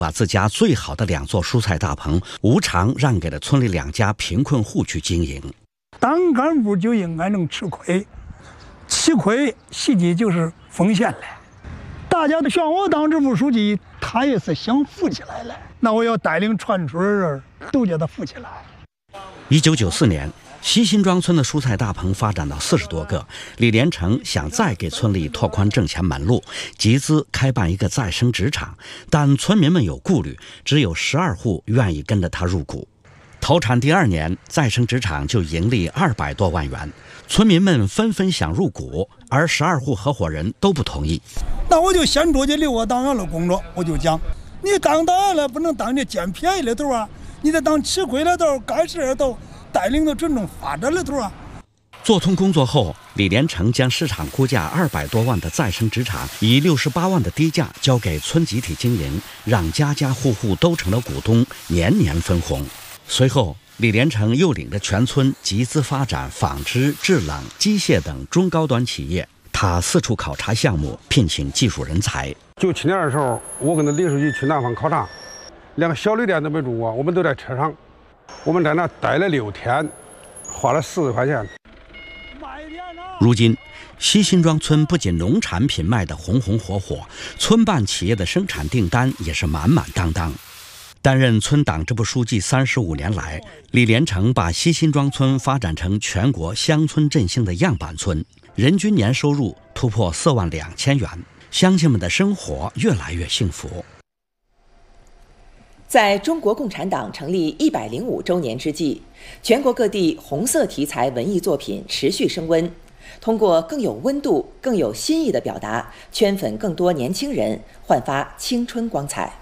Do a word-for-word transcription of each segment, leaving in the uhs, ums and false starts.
把自家最好的两座蔬菜大棚无偿让给了村里两家贫困户去经营。 当干部就应该能吃亏，吃亏实际就是奉献了。大家都选我当支部书记，他也是想富起来了，那我要带领全村人都叫他富起来。 一九九四年，西辛庄村的蔬菜大棚发展到四十多个，李连成想再给村里拓宽挣钱门路，集资开办一个再生纸厂，但村民们有顾虑，只有十二户愿意跟着他入股。投产第二年，再生纸厂就盈利二百多万元，村民们纷纷想入股，而十二户合伙人都不同意。 那我就先出去留我档案的工作，我就讲，你当档案了不能当这捡便宜的头啊，你得当吃亏的头，干事的头，带领着群众发展的头啊。 做通工作后，李连成将市场估价二百多万的再生纸厂以六十八万的低价交给村集体经营，让家家户户都成了股东，年年分红。随后，李连成又领着全村集资发展纺织、制冷、机械等中高端企业。他四处考察项目，聘请技术人才。 九七年的时候，我跟着李书记去南方考察，连个小旅店都没住过，我们都在车上。我们在那待了六天，花了四十块钱。 如今，西辛庄村不仅农产品卖得红红火火，村办企业的生产订单也是满满当当。担任村党支部书记三十五年来，李连成把西辛庄村发展成全国乡村振兴的样板村，人均年收入突破四万两千元，乡亲们的生活越来越幸福。 在中国共产党成立一百零五周年之际，全国各地红色题材文艺作品持续升温，通过更有温度、更有新意的表达，圈粉更多年轻人，焕发青春光彩。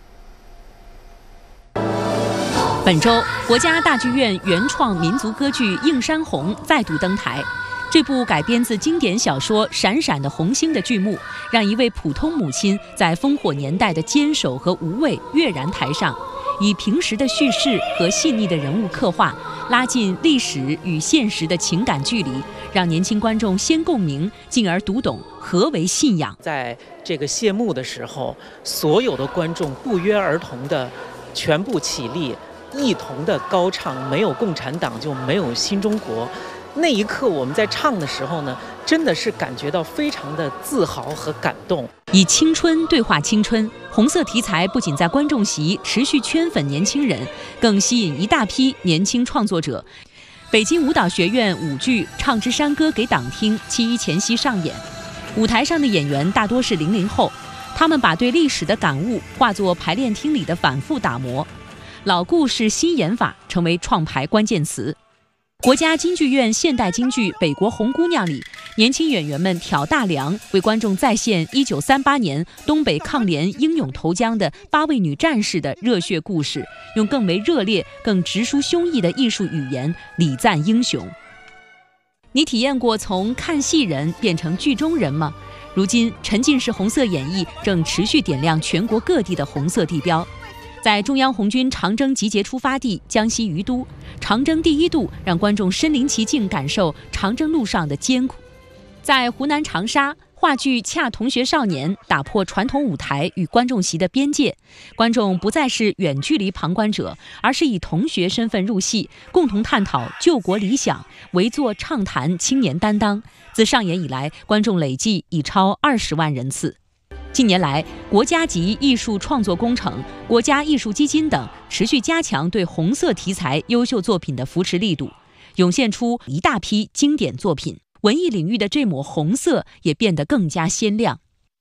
本周，国家大剧院原创民族歌剧《映山红》再度登台。这部改编自经典小说《闪闪的红星》的剧目，让一位普通母亲在烽火年代的坚守和无畏跃然台上，以平实的叙事和细腻的人物刻画，拉近历史与现实的情感距离，让年轻观众先共鸣，进而读懂何为信仰。 在这个谢幕的时候，所有的观众不约而同的全部起立，一同的高唱没有共产党就没有新中国。那一刻我们在唱的时候呢，真的是感觉到非常的自豪和感动。 以青春对话青春，红色题材不仅在观众席持续圈粉年轻人，更吸引一大批年轻创作者。北京舞蹈学院舞剧《唱支山歌给党听》七一前夕上演，舞台上的演员大多是零零后，他们把对历史的感悟化作排练厅里的反复打磨，老故事新演法成为创排关键词。国家京剧院现代京剧《北国红姑娘》里，年轻演员们挑大梁，为观众再现一九三八年东北抗联英勇投江的八位女战士的热血故事，用更为热烈、更直抒胸臆的艺术语言礼赞英雄。你体验过从看戏人变成剧中人吗？如今，沉浸式红色演绎正持续点亮全国各地的红色地标。在中央红军长征集结出发地江西于都，长征第一度让观众身临其境感受长征路上的艰苦。在湖南长沙，话剧《恰同学少年》打破传统舞台与观众席的边界，观众不再是远距离旁观者，而是以同学身份入戏，共同探讨救国理想，围坐畅谈青年担当。自上演以来，观众累计已超二十万人次。近年来，国家级艺术创作工程、国家艺术基金等持续加强对红色题材优秀作品的扶持力度，涌现出一大批经典作品。文艺领域的这抹红色也变得更加鲜亮。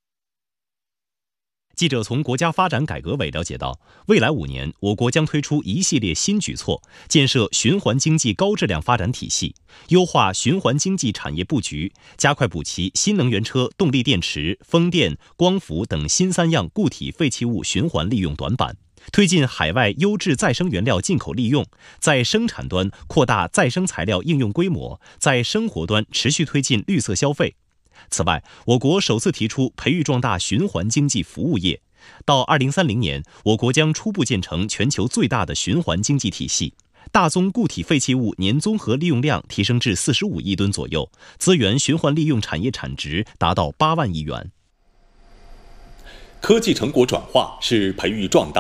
记者从国家发展改革委了解到，未来五年，我国将推出一系列新举措，建设循环经济高质量发展体系，优化循环经济产业布局，加快补齐新能源车、动力电池、风电、光伏等新三样固体废弃物循环利用短板，推进海外优质再生原料进口利用，在生产端扩大再生材料应用规模，在生活端持续推进绿色消费。此外，我国首次提出培育壮大循环经济服务业。到二零三零年，我国将初步建成全球最大的循环经济体系，大宗固体废弃物年综合利用量提升至四十五亿吨左右，资源循环利用产业产值达到八万亿元。 科技成果转化是培育壮大